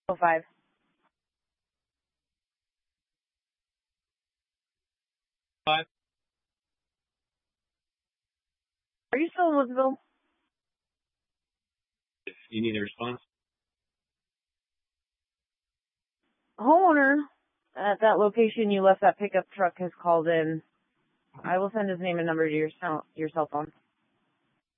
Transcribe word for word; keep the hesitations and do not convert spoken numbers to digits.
Oh five. Five. Are you still in Elizabeth? If you need a response. Homeowner at that location you left that pickup truck has called in. I will send his name and number to your cell, your cell phone.